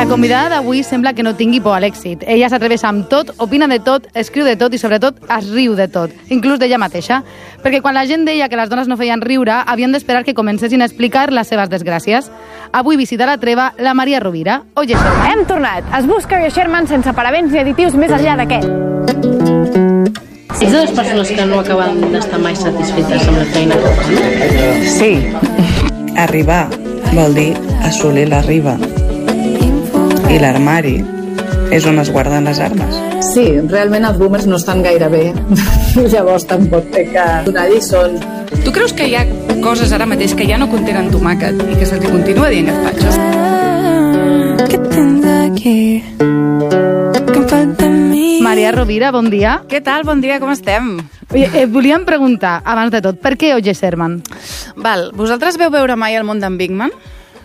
La convidada d'avui sembla que no tingui por a l'èxit. Ella s'atreveix amb tot, opina de tot, escriu de tot i sobretot es riu de tot, inclús d'ella mateixa. Perquè quan la gent deia que les dones no feien riure, havien d'esperar que comencessin a explicar les seves desgràcies. Avui visita la treva la Maria Rovira. Oye, Sherman. Hem tornat. Es busca Oye, Sherman sense paravents ni additius més enllà de què? Ets de les persones que no acaben d'estar mai satisfetes amb la feina que fan? Sí. Arribar vol dir assolir la riba. I l'armari és on es guarden les armes. Sí, realment els boomers no estan gaire bé. Llavors tampoc té que donar lliçons. Tu creus que hi ha coses ara mateix que ja no contenen tomàquet i que se'ls continua dient gazpacho? Maria Rovira, bon dia. Què tal? Bon dia, com estem? Oye, volíem preguntar, abans de tot, per què Oye, Sherman? Val, vosaltres veu veure mai el món d'en Bigman?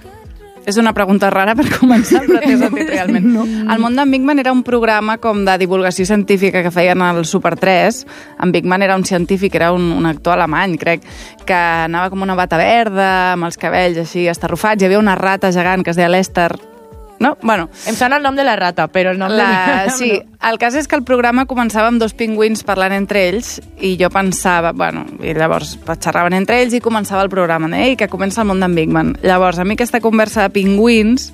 És una pregunta rara per començar, però té sentit realment. No. El món d'en Bigman era un programa com de divulgació científica que feien al Super 3. En Bigman era un científic, era un actor alemany, crec, que anava com una bata verda, amb els cabells així estarrufats. Hi havia una rata gegant que es deia Lester. No? Bueno, em sona el nom de la rata, però el nom de la... Sí, el cas és que el programa començava amb dos pingüins parlant entre ells i jo pensava, bueno, i llavors xerraven entre ells i començava el programa. Ei, que comença el món d'en Bigman. Llavors, a mi aquesta conversa de pingüins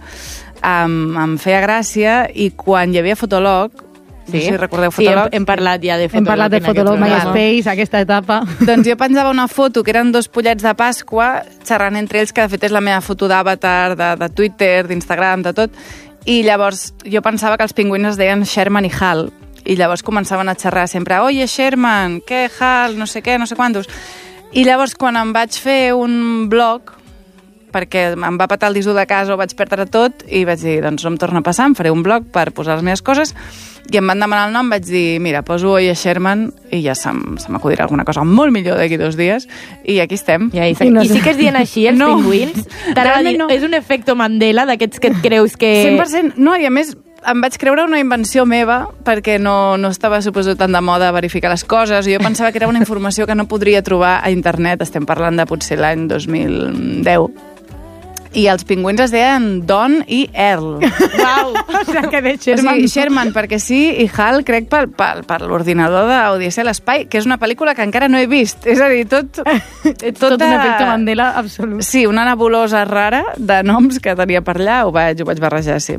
em feia gràcia i quan hi havia Fotolog, no sé si recordeu Fotolog. Sí, hem parlat ja de Fotolog. Hem parlat de Fotolog, MySpace, aquesta etapa. Doncs jo penjava una foto que eren dos pollets de Pasqua xerrant entre ells, que de fet és la meva foto d'avatar, de Twitter, d'Instagram, de tot, i llavors jo pensava que els pingüins es deien Sherman i Hal, i llavors començaven a xerrar sempre, oye, Sherman, què, Hal, no sé què, no sé quantos. I llavors quan em vaig fer un blog, perquè em va patar el disc de casa, ho vaig perdre tot, i vaig dir, doncs no em torna a passar, em faré un blog per posar les meves coses, i em van demanar el nom, vaig dir, mira, poso Oye Sherman, i ja se m'acudirà alguna cosa molt millor d'aquí 2 dies, i aquí estem. I sí que es dient així, els pingüins? No. És un efecte Mandela, d'aquests que et creus que... 100%, no, i a més em vaig creure una invenció meva perquè no estava, suposo, tan de moda verificar les coses. Jo pensava que era una informació que no podria trobar a internet. Estem parlant de potser l'any 2010. I els pingüins es deien Don i Earl. Uau! O sigui que de Sherman... Sí, Sherman, perquè sí, i Hal, crec, per l'ordinador d'Odissea a l'Espai, que és una pel·lícula que encara no he vist. És a dir, tot un efecte Mandela absolut. Sí, una nebulosa rara de noms que tenia per allà, ho vaig barrejar, sí.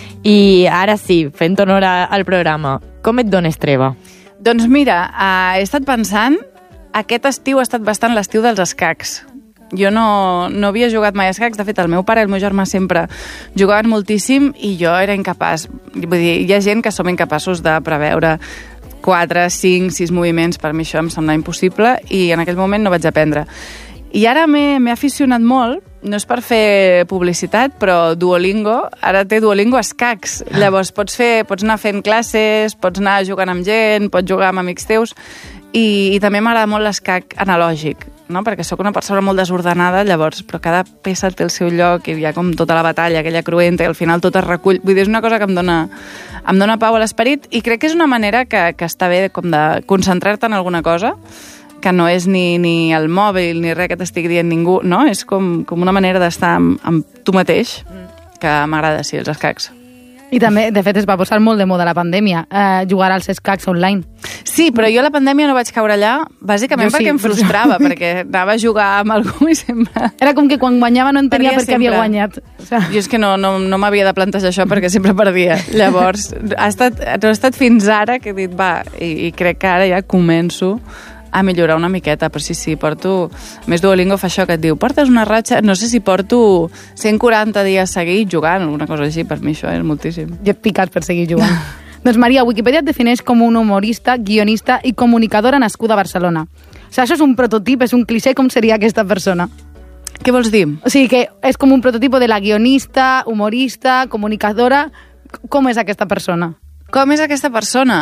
I ara sí, fent honor al programa, com et dones treva? Doncs mira, he estat pensant, aquest estiu ha estat bastant l'estiu dels escacs. Jo no havia jugat mai a escacs. De fet, el meu pare i el meu germà sempre jugaven moltíssim i jo era incapaç. Vull dir, hi ha gent que som incapaços de preveure 4, 5, 6 moviments. Per mi això em sembla impossible i en aquell moment no vaig aprendre. I ara m'he aficionat molt, no és per fer publicitat, però Duolingo, ara té Duolingo escacs. Llavors pots anar fent classes, pots anar jugant amb gent, pots jugar amb amics teus i també m'agrada molt l'escac analògic, no? Perquè sóc una persona molt desordenada, llavors, però cada peça té el seu lloc i hi ha com tota la batalla, aquella cruenta, i al final tot es recull. Vull dir, és una cosa que em dona pau a l'esperit i crec que és una manera que està bé com de concentrar-te en alguna cosa, que no és ni el mòbil ni res que t'estigui dient ningú, no? És com una manera d'estar amb tu mateix, que m'agrada, sí, els escacs. I també, de fet, es va posar molt de moda la pandèmia, jugar als escacs online. Sí, però jo a la pandèmia no vaig caure allà, bàsicament perquè em frustrava, perquè anava a jugar amb algú i sempre... Era com que quan guanyava no entenia per què havia guanyat. O sigui... Jo és que no m'havia de plantejar això perquè sempre perdia. Llavors, no ha estat fins ara que he dit, va, i crec que ara ja començo a millorar una miqueta, però sí, porto... Més Duolingo fa això que et diu, portes una ratxa... No sé si porto 140 dies seguits jugant, alguna cosa així, per mi això és moltíssim. Jo he picat per seguir jugant. Doncs Maria, Wikipedia et defineix com un humorista, guionista i comunicadora nascuda a Barcelona. O sigui, això és un prototip, és un cliché, com seria aquesta persona? Què vols dir? O sigui, que és com un prototipo de la guionista, humorista, comunicadora... Com és aquesta persona? Com és aquesta persona?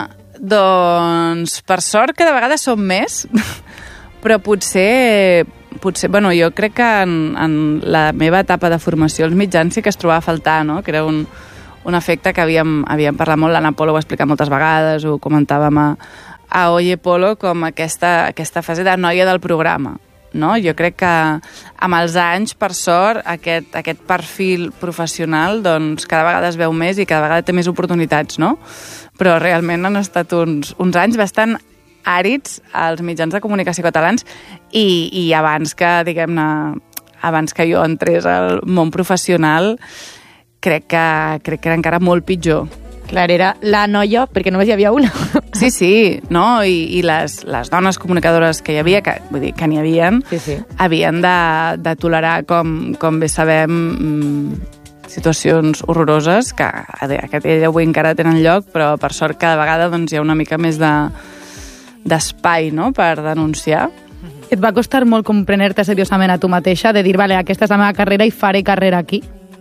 Doncs, per sort, cada vegada som més, però potser, bueno, jo crec que en la meva etapa de formació als mitjans sí que es trobava a faltar, no? Que era un efecte que havíem parlat molt, l'Anna Polo ho ha explicat moltes vegades, ho comentàvem a Oye Polo, com aquesta fase de noia del programa, no? Jo crec que amb els anys, per sort, aquest perfil professional doncs, cada vegada es veu més i cada vegada té més oportunitats, no? Però realment han estat uns anys bastant àrids als mitjans de comunicació catalans i abans que, diguem-ne, abans que jo entrés al món professional, crec que era encara molt pitjor. Clar, era la noia, perquè només hi havia una. Sí, no? I les dones comunicadores que hi havia, vull dir, que n'hi havien, havien de tolerar, com bé sabem, situacions horroroses que a dia d'avui encara tenen lloc, però per sort cada vegada doncs, hi ha una mica més d'espai, no?, per denunciar. Et va costar molt comprendre-te seriosament a tu mateixa, de dir, vale, aquesta és la meva carrera i faré carrera aquí?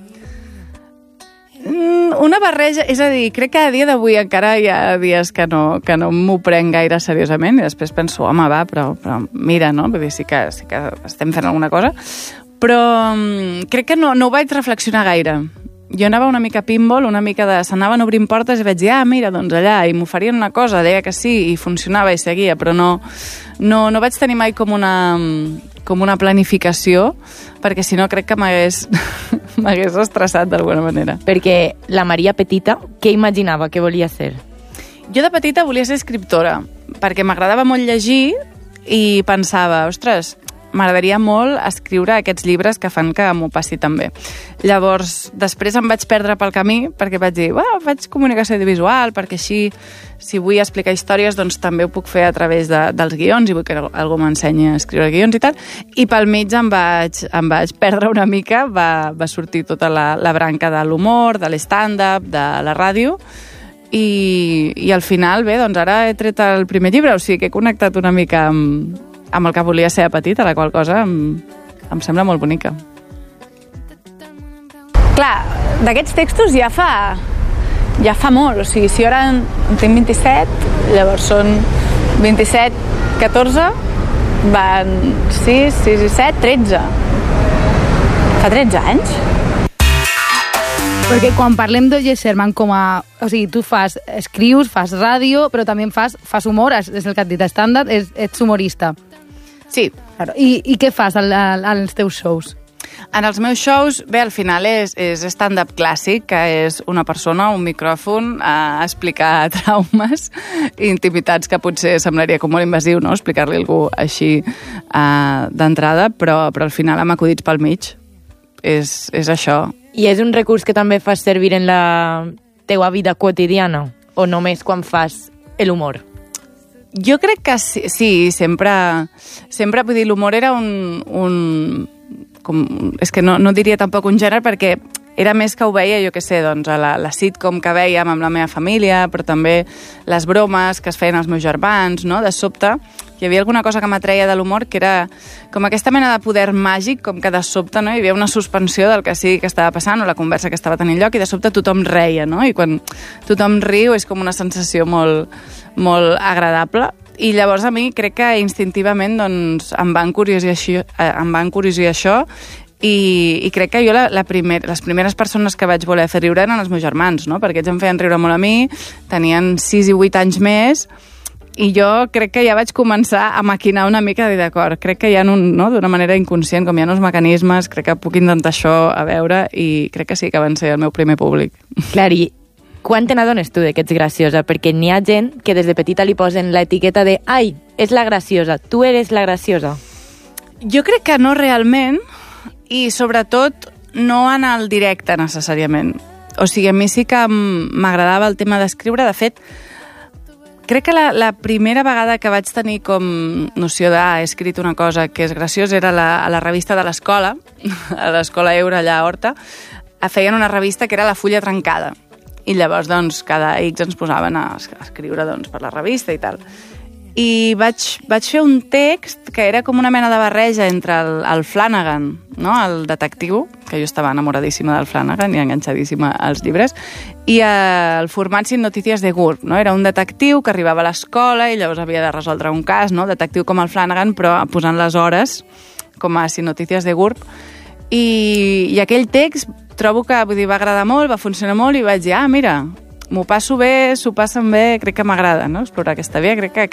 Una barreja, és a dir, crec que a dia d'avui encara hi ha dies que no m'ho prenc gaire seriosament i després penso, home, va, però mira, no? Vull dir, sí que estem fent alguna cosa, però crec que no ho vaig reflexionar gaire. Jo anava una mica pinball, una mica s'anaven obrint portes i vaig dir, mira, doncs allà, i m'oferien una cosa, deia que sí, i funcionava i seguia, però no vaig tenir mai com una planificació, perquè si no crec que m'hagués estressat d'alguna manera. Perquè la Maria petita, què imaginava que volia ser? Jo de petita volia ser escriptora, perquè m'agradava molt llegir i pensava, ostres, m'agradaria molt escriure aquests llibres que fan que m'ho passi tan bé. Llavors, després em vaig perdre pel camí perquè vaig dir, faig comunicació audiovisual perquè així, si vull explicar històries, doncs també ho puc fer a través dels guions i vull que algú m'ensenyi a escriure guions i tal. I pel mig em vaig perdre una mica, va sortir tota la branca de l'humor, de l'stand-up, de la ràdio, i al final, bé, doncs ara he tret el primer llibre, o sigui que he connectat una mica amb el que volia ser a petita, la qual cosa em sembla molt bonica. Clar, d'aquests textos ja fa molt, o sigui, si jo ara en tinc 27, llavors són 27, 14, van 6 i 7, 13. Fa 13 anys. Perquè quan parlem d'Oye Sherman com a... O sigui, tu escrius, fas ràdio, però també fas humor, és el que et dit, stand-up, ets humorista. Sí. Claro. I què fas als teus shows? En els meus shows, bé, al final és stand-up clàssic, que és una persona, un micròfon, a explicar traumes i intimitats que potser semblaria com molt invasiu, no?, explicar-li a algú així d'entrada, però al final amb acudits pel mig. És això. I és un recurs que també fas servir en la teua vida quotidiana? O només quan fas l'humor? Jo crec que sí, sempre, vull dir, l'humor era és que no diria tampoc un gènere, perquè era més que ho veia, jo què sé, doncs, a la sitcom que vèiem amb la meva família, però també les bromes que es feien als meus germans, no? De sobte hi havia alguna cosa que m'atreia de l'humor, que era com aquesta mena de poder màgic, com que de sobte, no?, hi havia una suspensió del que sigui que estava passant o la conversa que estava tenint lloc, i de sobte tothom reia, no? I quan tothom riu és com una sensació molt, molt agradable. I llavors a mi crec que instintivament doncs, em va encuriosir això i crec que jo les primeres persones que vaig voler fer riure eren els meus germans, no? Perquè ells em feien riure molt a mi, tenien 6 i 8 anys més, i jo crec que ja vaig començar a maquinar una mica de dir, d'acord, crec que hi ha d'una manera inconscient, com hi ha uns mecanismes, crec que puc intentar això a veure, i crec que sí que van ser el meu primer públic. Clar, i quan te n'adones tu que ets graciosa? Perquè n'hi ha gent que des de petita li posen l'etiqueta de «Ai, és la graciosa, tu eres la graciosa». Jo crec que no realment, i sobretot no en el directe necessàriament. O sigui, a mi sí que m'agradava el tema d'escriure. De fet, crec que la primera vegada que vaig tenir com noció de he escrit una cosa que és graciosa era a la revista de l'escola, a l'escola Eura allà a Horta, feien una revista que era La Fulla Trencada. I llavors, doncs, cada X ens posaven a escriure doncs, per la revista i tal. I vaig fer un text que era com una mena de barreja entre el Flanagan, no?, el detectiu, que jo estava enamoradíssima del Flanagan i enganxadíssima als llibres, i el format Sin Noticias de GURB, no? Era un detectiu que arribava a l'escola i llavors havia de resoldre un cas, no?, detectiu com el Flanagan, però posant les hores com a Sin Noticias de GURB. I aquell text trobo que va agradar molt, va funcionar molt, i vaig dir, mira, m'ho passo bé, s'ho passen bé, crec que m'agrada, no?, explorar aquesta via. Crec que